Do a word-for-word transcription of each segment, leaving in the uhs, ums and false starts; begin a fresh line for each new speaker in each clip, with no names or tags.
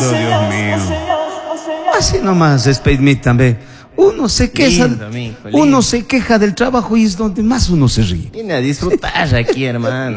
lindo, Dios mío. Así nomás, Space Meat también. Uno se queja,
Lindo, mijo, lindo.
uno se queja del trabajo y es donde más uno se ríe.
Viene a disfrutar aquí, hermano.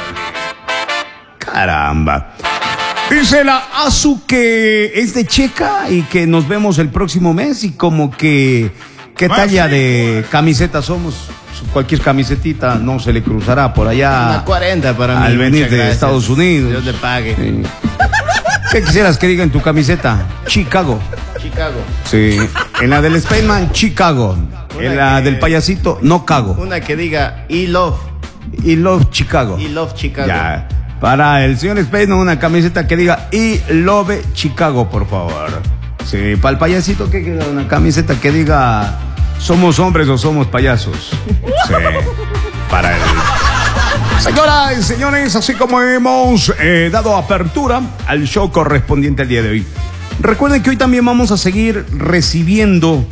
Caramba. Dice la Azu que es de Checa y que nos vemos el próximo mes y como que qué talla de camiseta somos. Cualquier camisetita no se le cruzará por allá.
Una cuarenta para mí.
Al venir de
gracias.
Estados Unidos.
Dios le pague.
Sí. ¿Qué quisieras que diga en tu camiseta? Chicago.
Chicago.
Sí. En la del Spaceman, Chicago.
Una
En la
que-
del payasito, no cago.
Una que diga I love.
Y Love Chicago.
I love Chicago.
Ya. Para el señor Spaceman, una camiseta que diga I love Chicago, por favor. Sí. Para el payasito, ¿qué queda? Una camiseta que diga ¿somos hombres o somos payasos? Sí. Para el... Señoras y señores, así como hemos eh, dado apertura al show correspondiente al día de hoy, recuerden que hoy también vamos a seguir recibiendo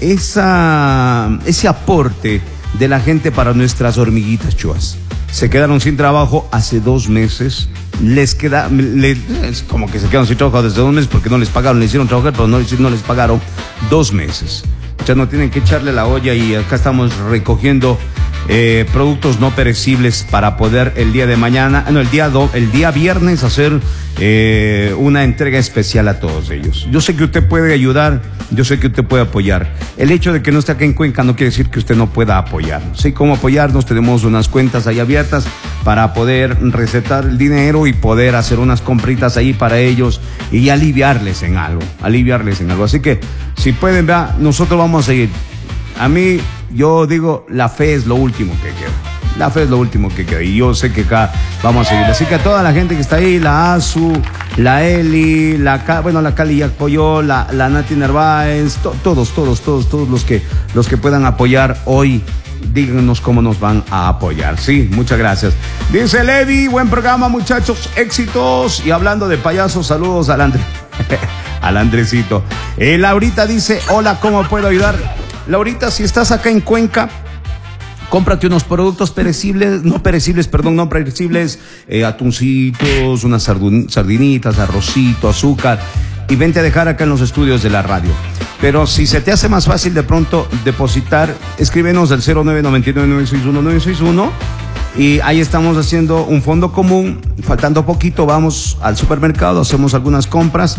esa, ese aporte de la gente para nuestras hormiguitas chuas. Se quedaron sin trabajo hace dos meses. Les queda, les, es como que se quedaron sin trabajo desde dos meses porque no les pagaron, les hicieron trabajar, pero no, no les pagaron dos meses. Ya no tienen que echarle la olla y acá estamos recogiendo eh, productos no perecibles para poder el día de mañana, no, el día do, el día viernes hacer eh, una entrega especial a todos ellos. Yo sé que usted puede ayudar, yo sé que usted puede apoyar. El hecho de que no esté acá en Cuenca no quiere decir que usted no pueda apoyarnos. Sí, cómo apoyarnos, tenemos unas cuentas ahí abiertas para poder recetar el dinero y poder hacer unas compritas ahí para ellos y aliviarles en algo, aliviarles en algo. Así que si pueden, vea, nosotros vamos a seguir. A mí, yo digo, la fe es lo último que queda. La fe es lo último que queda. Y yo sé que acá vamos a seguir. Así que a toda la gente que está ahí, la Azu, la Eli, la Ca- bueno, la Cali ya apoyó, la, la Nati Narváez, to, todos, todos, todos, todos los que, los que puedan apoyar hoy, díganos cómo nos van a apoyar. Sí, muchas gracias. Dice Levi, buen programa, muchachos, éxitos. Y hablando de payasos, saludos al Andrés. Al Andresito. Eh, Laurita dice, hola, ¿cómo puedo ayudar? Laurita, si estás acá en Cuenca, cómprate unos productos perecibles, no perecibles, perdón, no perecibles, eh, atuncitos, unas sardun- sardinitas, arrocito, azúcar, y vente a dejar acá en los estudios de la radio. Pero si se te hace más fácil de pronto depositar, escríbenos al cero nueve nueve nueve nueve seis uno nueve seis uno. Y ahí estamos haciendo un fondo común, faltando poquito, vamos al supermercado, hacemos algunas compras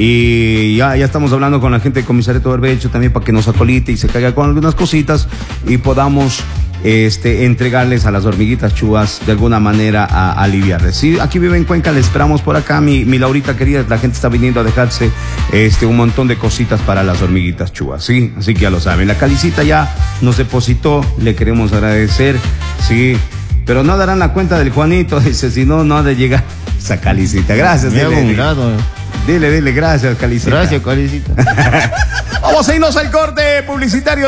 y ya, ya estamos hablando con la gente de Comisariato Berbecho también para que nos acolite y se caiga con algunas cositas y podamos este, entregarles a las hormiguitas chuas de alguna manera a, a aliviarles. Sí, aquí vive en Cuenca, le esperamos por acá, mi, mi Laurita querida, la gente está viniendo a dejarse este, un montón de cositas para las hormiguitas chuas, sí, así que ya lo saben. La Calicita ya nos depositó, le queremos agradecer, sí. Pero no darán la cuenta del Juanito, dice, si no, no ha de llegar esa Calicita. Gracias,
Me
dile,
hago un
dile.
lado.
Dile, dile, gracias, Calicita.
Gracias, Calicita.
Vamos a irnos al corte publicitario.